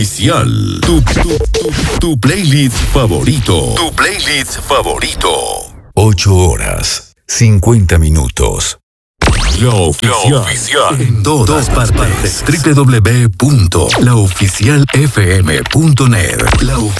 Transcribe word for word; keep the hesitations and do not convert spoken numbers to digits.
Oficial. Tu, tu, tu, tu playlist favorito. Tu playlist favorito. Ocho horas, cincuenta minutos. La oficial. La oficial. En todas partes. doble u doble u doble u punto la oficial f m punto net. La oficial.